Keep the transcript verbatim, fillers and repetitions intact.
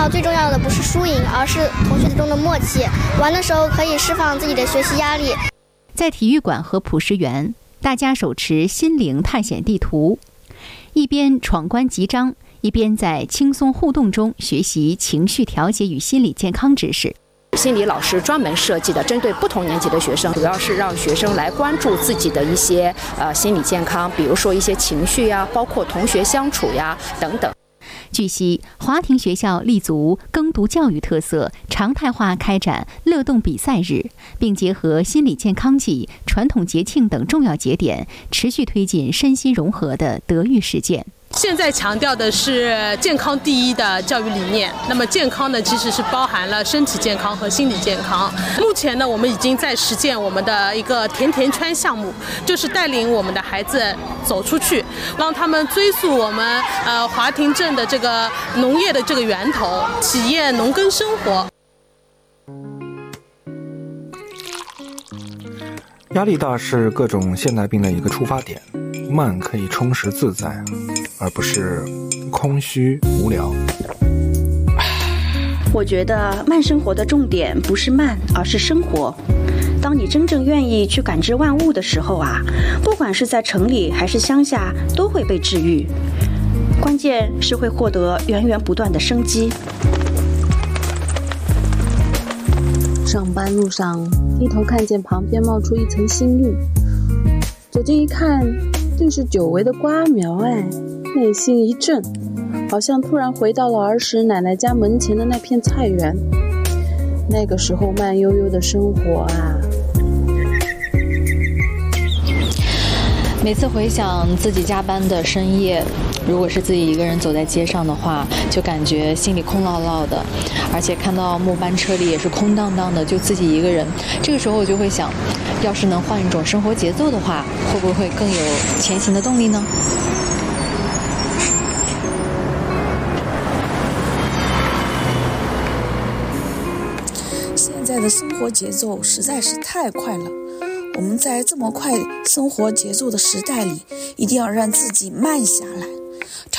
校最重要的不是输赢，而是同学中的默契。玩的时候可以释放自己的学习压力。 在体育馆和朴实园，大家手持心灵探险地图，一边闯关集章，一边在轻松互动中学习情绪调节与心理健康知识。 心理老师专门设计的，针对不同年级的学生，主要是让学生来关注自己的一些呃心理健康，比如说一些情绪呀，包括同学相处呀等等。 据悉，华亭学校立足耕读教育特色，常态化开展乐动比赛日，并结合心理健康季、传统节庆等重要节点，持续推进身心融合的德育实践。 现在强调的是健康第一的教育理念，那么健康呢，其实是包含了身体健康和心理健康。目前呢，我们已经在实践我们的一个甜甜圈项目，就是带领我们的孩子走出去，让他们追溯我们呃华亭镇的这个农业的这个源头，体验农耕生活。 压力大是各种现代病的一个出发点，慢可以充实自在，而不是空虚无聊。 我觉得慢生活的重点不是慢，而是生活。当你真正愿意去感知万物的时候啊，不管是在城里还是乡下，都会被治愈。关键是会获得源源不断的生机。 上班路上低头看见旁边冒出一层新绿，走近一看，竟是久违的瓜苗，哎，内心一震，好像突然回到了儿时奶奶家门前的那片菜园。那个时候慢悠悠的生活啊。 每次回想自己加班的深夜，如果是自己一个人走在街上的话，就感觉心里空落落的，而且看到末班车里也是空荡荡的，就自己一个人。这个时候我就会想，要是能换一种生活节奏的话，会不会更有前行的动力呢？ 现在的生活节奏实在是太快了，我们在这么快生活节奏的时代里，一定要让自己慢下来。